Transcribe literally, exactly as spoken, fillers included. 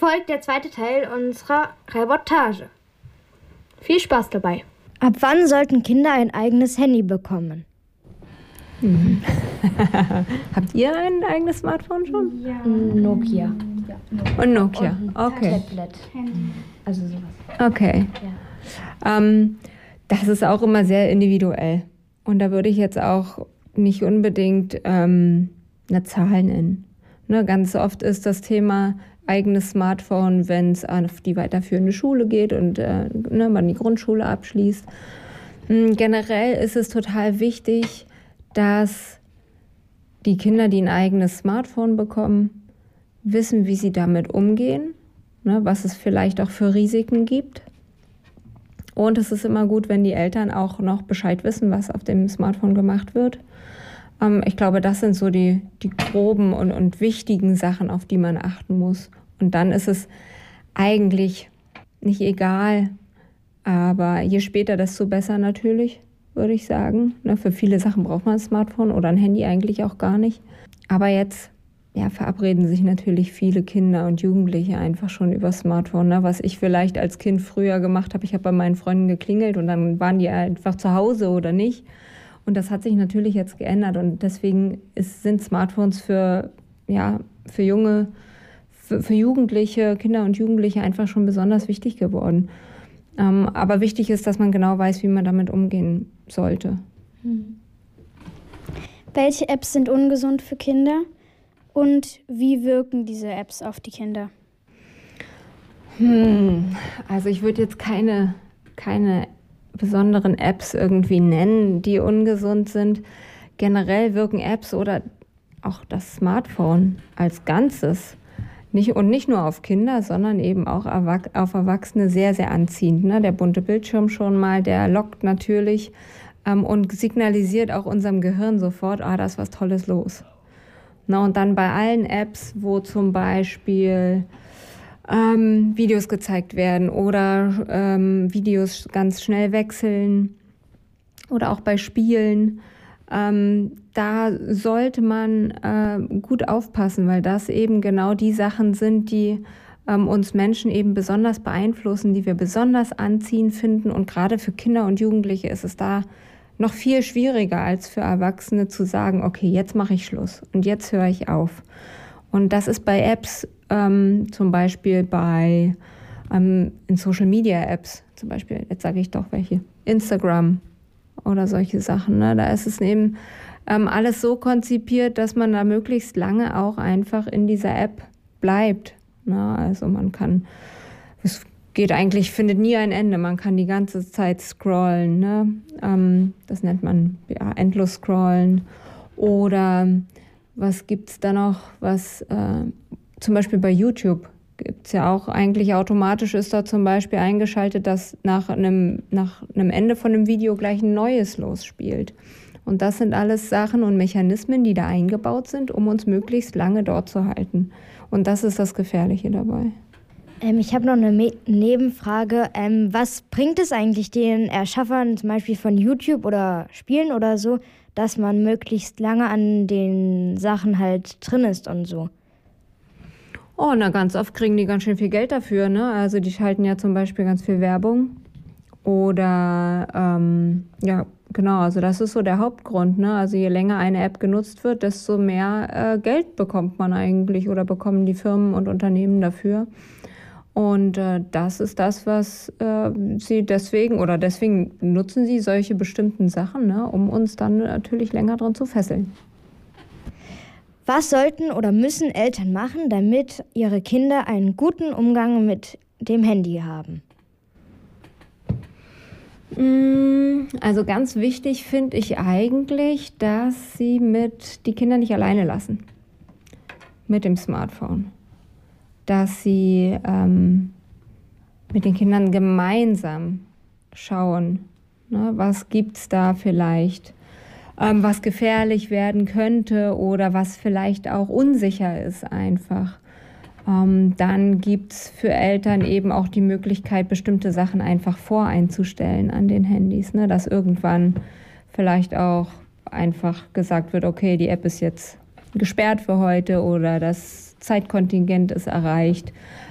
folgt der zweite Teil unserer Reportage. Viel Spaß dabei. Ab wann sollten Kinder ein eigenes Handy bekommen? Mhm. Habt ihr ein eigenes Smartphone schon? Ja. Nokia. Ja. Und Nokia, Und okay. Tablet. Also sowas. Okay. Ja. Ähm, das ist auch immer sehr individuell. Und da würde ich jetzt auch nicht unbedingt ähm, eine Zahl nennen. Ne, ganz oft ist das Thema eigenes Smartphone, wenn es auf die weiterführende Schule geht und äh, ne, man die Grundschule abschließt. Mhm, generell ist es total wichtig, dass die Kinder, die ein eigenes Smartphone bekommen, wissen, wie sie damit umgehen, ne, was es vielleicht auch für Risiken gibt. Und es ist immer gut, wenn die Eltern auch noch Bescheid wissen, was auf dem Smartphone gemacht wird. Ähm, ich glaube, das sind so die, die groben und, und wichtigen Sachen, auf die man achten muss. Und dann ist es eigentlich nicht egal, aber je später, desto besser natürlich, würde ich sagen. Ne, für viele Sachen braucht man ein Smartphone oder ein Handy eigentlich auch gar nicht. Aber jetzt ja, verabreden sich natürlich viele Kinder und Jugendliche einfach schon über Smartphone. Ne? Was ich vielleicht als Kind früher gemacht habe, ich habe bei meinen Freunden geklingelt und dann waren die einfach zu Hause oder nicht. Und das hat sich natürlich jetzt geändert und deswegen ist, sind Smartphones für, ja, für junge, für, für Jugendliche, Kinder und Jugendliche einfach schon besonders wichtig geworden. Ähm, aber wichtig ist, dass man genau weiß, wie man damit umgehen sollte. Hm. Welche Apps sind ungesund für Kinder? Und wie wirken diese Apps auf die Kinder? Hm, also ich würde jetzt keine, keine besonderen Apps irgendwie nennen, die ungesund sind. Generell wirken Apps oder auch das Smartphone als Ganzes nicht, und nicht nur auf Kinder, sondern eben auch auf Erwachsene sehr, sehr anziehend. Ne? Der bunte Bildschirm schon mal, der lockt natürlich ähm, und signalisiert auch unserem Gehirn sofort, ah, da ist was Tolles los. Na, und dann bei allen Apps, wo zum Beispiel ähm, Videos gezeigt werden oder ähm, Videos ganz schnell wechseln oder auch bei Spielen, ähm, da sollte man äh, gut aufpassen, weil das eben genau die Sachen sind, die ähm, uns Menschen eben besonders beeinflussen, die wir besonders anziehend finden. Und gerade für Kinder und Jugendliche ist es da noch viel schwieriger als für Erwachsene zu sagen, okay, jetzt mache ich Schluss und jetzt höre ich auf. Und das ist bei Apps, ähm, zum Beispiel bei ähm, in Social Media Apps, zum Beispiel, jetzt sage ich doch welche, Instagram oder solche Sachen. Ne? Da ist es eben ähm, alles so konzipiert, dass man da möglichst lange auch einfach in dieser App bleibt. Ne? Also man kann, es geht eigentlich, findet nie ein Ende. Man kann die ganze Zeit scrollen. Ne? Ähm, das nennt man ja, endlos scrollen. Oder was gibt es da noch? Was äh, zum Beispiel bei YouTube gibt es ja auch eigentlich automatisch, ist da zum Beispiel eingeschaltet, dass nach einem, nach einem Ende von einem Video gleich ein neues losspielt. Und das sind alles Sachen und Mechanismen, die da eingebaut sind, um uns möglichst lange dort zu halten. Und das ist das Gefährliche dabei. Ähm, ich habe noch eine Me- Nebenfrage. Ähm, was bringt es eigentlich den Erschaffern zum Beispiel von YouTube oder Spielen oder so, dass man möglichst lange an den Sachen halt drin ist und so? Oh, na ganz oft kriegen die ganz schön viel Geld dafür, ne? Also die schalten ja zum Beispiel ganz viel Werbung. Oder, ähm, ja, genau, also das ist so der Hauptgrund, ne? Also je länger eine App genutzt wird, desto mehr äh, Geld bekommt man eigentlich oder bekommen die Firmen und Unternehmen dafür. Und äh, das ist das, was äh, sie deswegen, oder deswegen nutzen sie solche bestimmten Sachen, ne? Um uns dann natürlich länger dran zu fesseln. Was sollten oder müssen Eltern machen, damit ihre Kinder einen guten Umgang mit dem Handy haben? Also ganz wichtig finde ich eigentlich, dass sie mit die Kinder nicht alleine lassen mit dem Smartphone. Dass sie ähm, mit den Kindern gemeinsam schauen, ne, was gibt es da vielleicht, ähm, was gefährlich werden könnte oder was vielleicht auch unsicher ist einfach. Ähm, dann gibt es für Eltern eben auch die Möglichkeit, bestimmte Sachen einfach voreinzustellen an den Handys, ne? Dass irgendwann vielleicht auch einfach gesagt wird, okay, die App ist jetzt gesperrt für heute oder das Zeitkontingent ist erreicht.